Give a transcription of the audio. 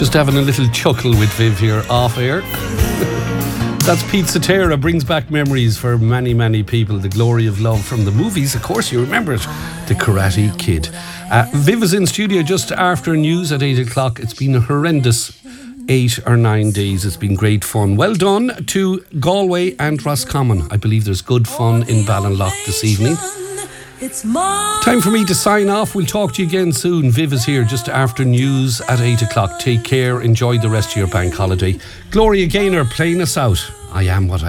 Just having a little chuckle with Viv here off air. That's Pizza Terra, brings back memories for many, many people. The glory of love from the movies. Of course, you remember it. The Karate Kid. Viv is in studio just after news at 8 o'clock. It's been a horrendous 8 or 9 days. It's been great fun. Well done to Galway and Roscommon. I believe there's good fun in Ballinlough this evening. Time for me to sign off. We'll talk to you again soon. Viv is here just after news at 8 o'clock. Take care. Enjoy the rest of your bank holiday. Gloria Gaynor playing us out. I Am What I